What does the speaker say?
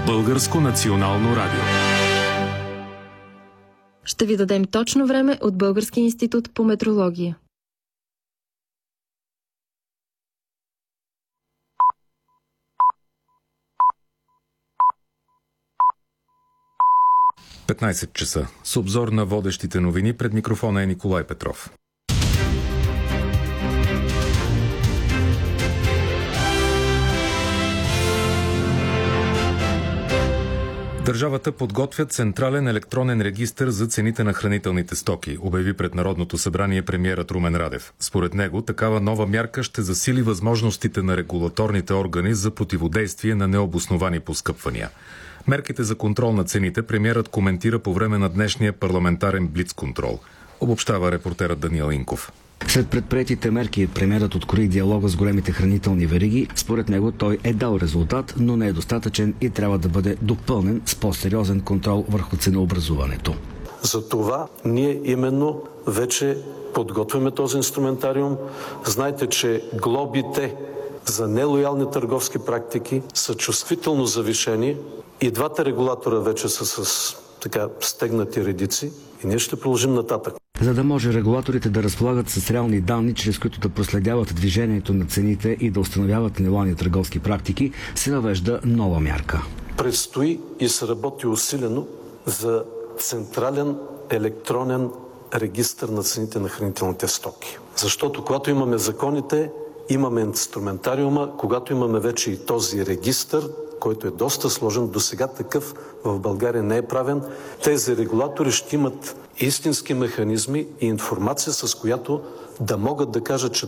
Българско национално радио. Ще ви дадем точно време от Българския институт по метрология. – 15 часа. С обзор на водещите новини пред микрофона е Николай Петров. Държавата подготвя централен електронен регистър за цените на хранителните стоки, обяви пред Народното събрание премиерът Румен Радев. Според него, такава нова мярка ще засили възможностите на регулаторните органи за противодействие на необосновани поскъпвания. Мерките за контрол на цените премиерът коментира по време на днешния парламентарен блицконтрол. Обобщава репортерът Даниел Инков. След предприетите мерки премиерът открои диалога с големите хранителни вериги. Според него той е дал резултат, но не е достатъчен и трябва да бъде допълнен с по-сериозен контрол върху ценообразуването. За това ние именно вече подготвяме този инструментариум. Знаете, че глобите за нелоялни търговски практики са чувствително завишени и двата регулатора вече са с стегнати редици и ние ще продължим нататък. За да може регулаторите да разполагат с реални данни, чрез които да проследяват движението на цените и да установяват нелоялни търговски практики, се въвежда нова мярка. Предстои и се работи усилено за централен електронен регистър на цените на хранителните стоки. Защото когато имаме законите, имаме инструментариума, когато имаме вече и този регистър, който е доста сложен, досега такъв в България не е правен, тези регулатори ще имат истински механизми и информация, с която да могат да кажат, че